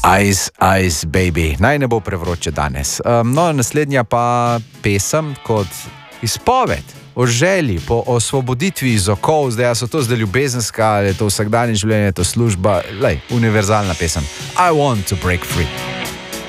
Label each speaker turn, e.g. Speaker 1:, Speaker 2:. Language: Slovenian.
Speaker 1: Ice, ice, baby. Naj ne bo prevroče danes. No, naslednja pa pesem kot izpoved o želji po osvoboditvi iz okov. Zdaj, so to zdaj ljubezenska, ali je to vsakdanje življenje, je to služba, univerzalna pesem. I want to break free.